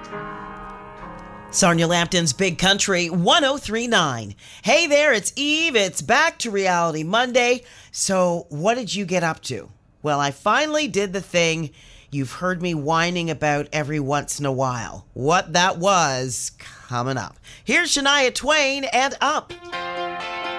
Sarnia Lampton's Big Country 1039. Hey there, it's Eve. It's back to Reality Monday. So, what did you get up to? Well, I finally did the thing you've heard me whining about every once in a while. What that was, coming up. Here's Shania Twain and Up.